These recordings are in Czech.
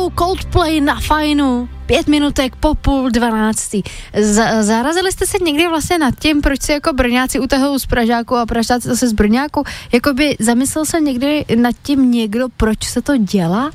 U2, Coldplay na fajnu, 5 minutek po 11:30. Zarazili jste se někdy vlastně nad tím, proč se jako Brňáci utahují z Pražáku a Pražáci zase z Brňáku? Jakoby zamyslel se někdy nad tím někdo, proč se to dělá?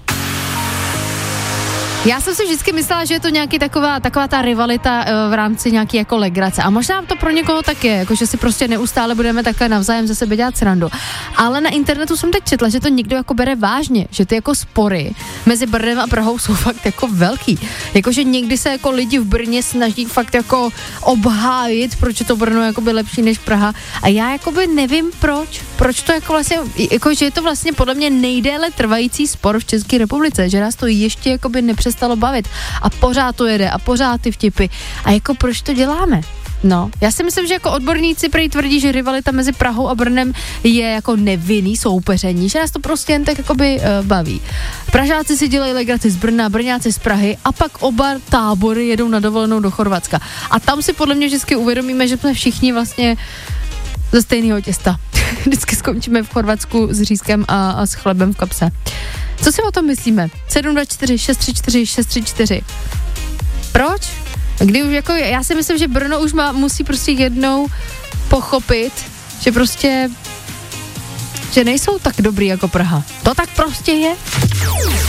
Já jsem si vždycky myslela, že je to nějaký taková ta rivalita v rámci nějaký jako legrace. A možná to pro někoho tak je, jako že si prostě neustále budeme takhle navzájem ze sebe dělat srandu. Ale na internetu jsem teď četla, že to někdo jako bere vážně, že ty jako spory mezi Brnem a Prahou jsou fakt jako velký. Jakože někdy se jako lidi v Brně snaží fakt jako obhájit, proč je to Brno jako by lepší než Praha. A já jako by nevím proč to jako vlastně, jako že je to vlastně podle mě nejdéle trvající spor v České republice, že nás to ještě jako by nepřestalo bavit a pořád to jede a pořád ty vtipy. A jako proč to děláme? No, já si myslím, že jako odborníci prý tvrdí, že rivalita mezi Prahou a Brnem je jako nevinný soupeření, že nás to prostě jen tak jakoby baví. Pražáci si dělají legraci z Brna, Brňáci z Prahy a pak oba tábory jedou na dovolenou do Chorvatska. A tam si podle mě vždycky uvědomíme, že jsme všichni vlastně ze stejného těsta. Vždycky skončíme v Chorvatsku s řízkem a s chlebem v kapse. Co si o tom myslíme? 724 634 634. Proč? Kdy už jako, já si myslím, že Brno už musí prostě jednou pochopit, že prostě, že nejsou tak dobrý jako Praha. To tak prostě je.